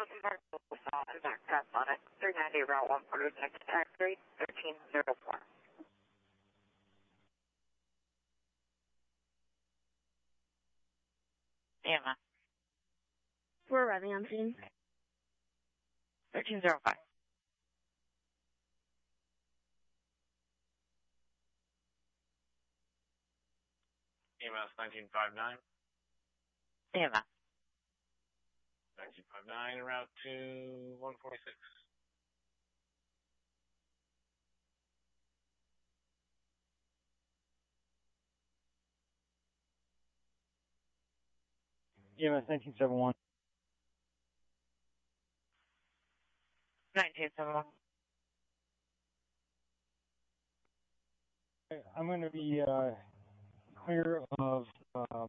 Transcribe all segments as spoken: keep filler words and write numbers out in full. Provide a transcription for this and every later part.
Back on it. three ninety Route one forty, next taxi, thirteen oh four. Emma. We're arriving on scene. thirteen oh five. E M S nineteen fifty-nine. Emma. nineteen fifty-nine, route to one forty-six. E M S nineteen seventy-one. nineteen seventy-one. I'm going to be uh, clear of, um,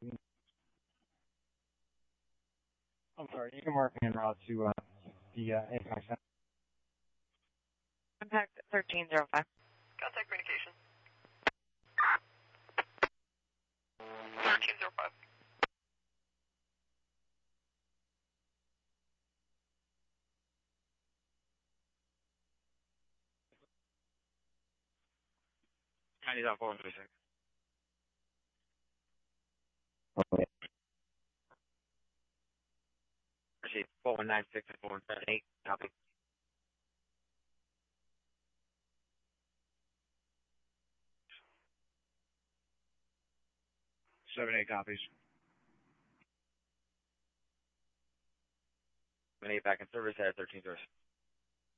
I'm sorry, you can mark me en route to uh, the uh, Apex Center. Contact thirteen oh five. Contact communication. thirteen oh five. Chinese out four one three six. Okay. Proceed four one nine six and four one seven eight. Copy. Seven eight copies. Seven eight back in service at thirteen doors.